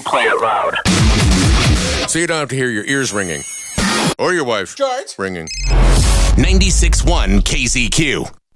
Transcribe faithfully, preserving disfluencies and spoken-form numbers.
play it loud. So you don't have to hear your ears ringing. Or your wife. George. Ringing. ninety-six point one K Z Q.